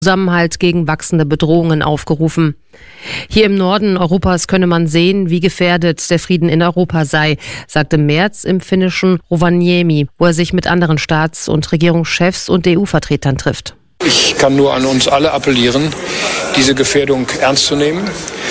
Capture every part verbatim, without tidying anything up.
Zusammenhalt gegen wachsende Bedrohungen aufgerufen. Hier im Norden Europas könne man sehen, wie gefährdet der Frieden in Europa sei, sagte Merz im finnischen Rovaniemi, wo er sich mit anderen Staats- und Regierungschefs und E U-Vertretern trifft. Ich kann nur an uns alle appellieren, diese Gefährdung ernst zu nehmen,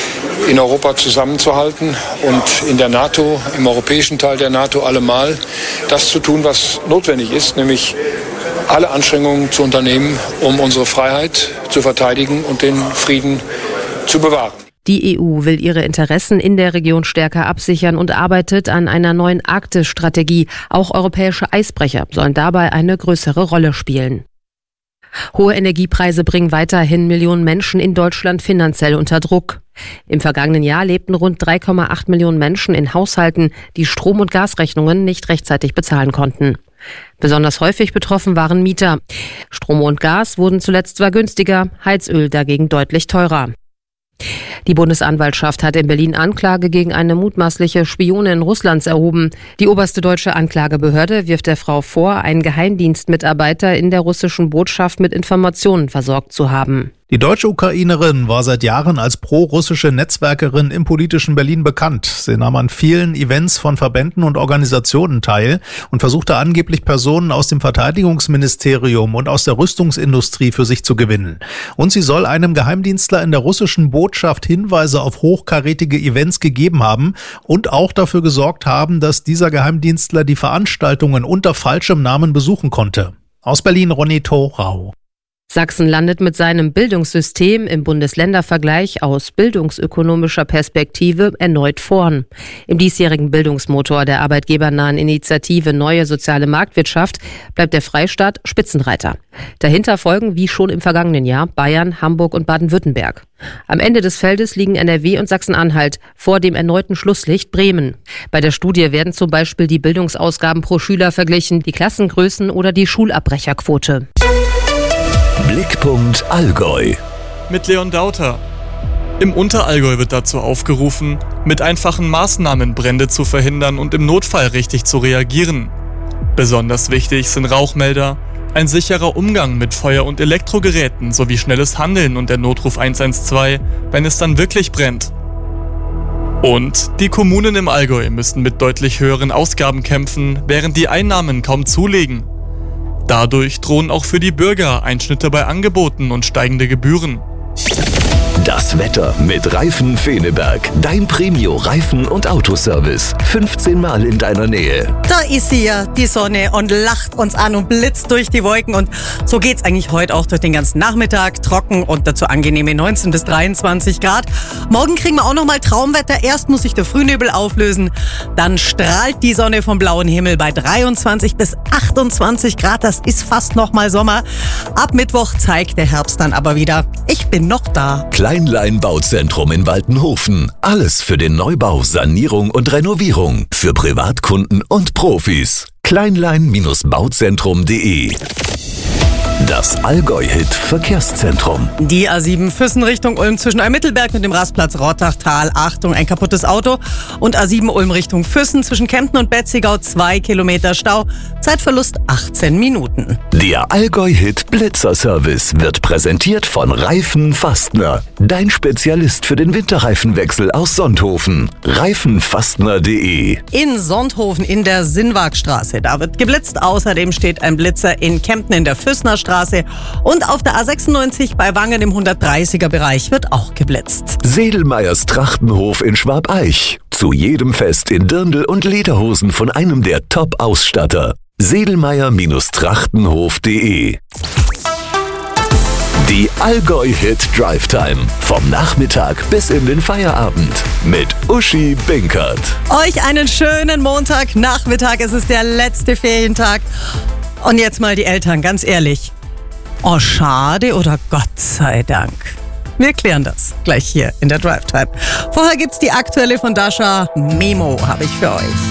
in Europa zusammenzuhalten und in der NATO, im europäischen Teil der NATO allemal das zu tun, was notwendig ist, nämlich alle Anstrengungen zu unternehmen, um unsere Freiheit zu verteidigen und den Frieden zu bewahren. Die E U will ihre Interessen in der Region stärker absichern und arbeitet an einer neuen Arktis-Strategie. Auch europäische Eisbrecher sollen dabei eine größere Rolle spielen. Hohe Energiepreise bringen weiterhin Millionen Menschen in Deutschland finanziell unter Druck. Im vergangenen Jahr lebten rund drei Komma acht Millionen Menschen in Haushalten, die Strom- und Gasrechnungen nicht rechtzeitig bezahlen konnten. Besonders häufig betroffen waren Mieter. Strom und Gas wurden zuletzt zwar günstiger, Heizöl dagegen deutlich teurer. Die Bundesanwaltschaft hat in Berlin Anklage gegen eine mutmaßliche Spionin Russlands erhoben. Die oberste deutsche Anklagebehörde wirft der Frau vor, einen Geheimdienstmitarbeiter in der russischen Botschaft mit Informationen versorgt zu haben. Die deutsche Ukrainerin war seit Jahren als pro-russische Netzwerkerin im politischen Berlin bekannt. Sie nahm an vielen Events von Verbänden und Organisationen teil und versuchte angeblich Personen aus dem Verteidigungsministerium und aus der Rüstungsindustrie für sich zu gewinnen. Und sie soll einem Geheimdienstler in der russischen Botschaft Hinweise auf hochkarätige Events gegeben haben und auch dafür gesorgt haben, dass dieser Geheimdienstler die Veranstaltungen unter falschem Namen besuchen konnte. Aus Berlin Ronny Thorau. Sachsen landet mit seinem Bildungssystem im Bundesländervergleich aus bildungsökonomischer Perspektive erneut vorn. Im diesjährigen Bildungsmotor der arbeitgebernahen Initiative Neue Soziale Marktwirtschaft bleibt der Freistaat Spitzenreiter. Dahinter folgen, wie schon im vergangenen Jahr, Bayern, Hamburg und Baden-Württemberg. Am Ende des Feldes liegen N R W und Sachsen-Anhalt, vor dem erneuten Schlusslicht Bremen. Bei der Studie werden zum Beispiel die Bildungsausgaben pro Schüler verglichen, die Klassengrößen oder die Schulabbrecherquote. Blickpunkt Allgäu. Mit Leon Dauter. Im Unterallgäu wird dazu aufgerufen, mit einfachen Maßnahmen Brände zu verhindern und im Notfall richtig zu reagieren. Besonders wichtig sind Rauchmelder, ein sicherer Umgang mit Feuer- und Elektrogeräten sowie schnelles Handeln und der Notruf eins eins zwei, wenn es dann wirklich brennt. Und die Kommunen im Allgäu müssen mit deutlich höheren Ausgaben kämpfen, während die Einnahmen kaum zulegen. Dadurch drohen auch für die Bürger Einschnitte bei Angeboten und steigende Gebühren. Das Wetter mit Reifen Feneberg. Dein Premio-Reifen- und Autoservice. fünfzehn Mal in deiner Nähe. Da ist sie ja, die Sonne, und lacht uns an und blitzt durch die Wolken. Und so geht's eigentlich heute auch durch den ganzen Nachmittag. Trocken und dazu angenehme neunzehn bis dreiundzwanzig Grad. Morgen kriegen wir auch noch mal Traumwetter. Erst muss sich der Frühnebel auflösen. Dann strahlt die Sonne vom blauen Himmel bei dreiundzwanzig bis achtundzwanzig Grad. Das ist fast noch mal Sommer. Ab Mittwoch zeigt der Herbst dann aber wieder. Ich bin noch da. Kleinlein Bauzentrum in Waltenhofen. Alles für den Neubau, Sanierung und Renovierung. Für Privatkunden und Profis. kleinlein Bauzentrum punkt de. Das Allgäu-Hit-Verkehrszentrum. Die A sieben Füssen Richtung Ulm zwischen Eumittelberg und dem Rastplatz Rottachtal. Achtung, ein kaputtes Auto. Und A sieben Ulm Richtung Füssen zwischen Kempten und Betzigau zwei Kilometer Stau. Zeitverlust achtzehn Minuten. Der Allgäu-Hit-Blitzer-Service wird präsentiert von Reifen Fastner. Dein Spezialist für den Winterreifenwechsel aus Sonthofen. reifenfastner punkt de. In Sonthofen in der Sinnwagstraße. Da wird geblitzt. Außerdem steht ein Blitzer in Kempten in der Füssener Straße. Und auf der A sechsundneunzig bei Wangen im hundertdreißiger Bereich wird auch geblitzt. Sedelmeyers Trachtenhof in Schwabeich. Zu jedem Fest in Dirndl und Lederhosen von einem der Top-Ausstatter. sedelmeyer Trachtenhof punkt de. Die Allgäu-Hit Drive Time. Vom Nachmittag bis in den Feierabend. Mit Uschi Binkert. Euch einen schönen Montagnachmittag. Es ist der letzte Ferientag. Und jetzt mal die Eltern, ganz ehrlich. Oh, schade oder Gott sei Dank? Wir klären das gleich hier in der Drive Time. Vorher gibt's die aktuelle von Dasha. Memo habe ich für euch.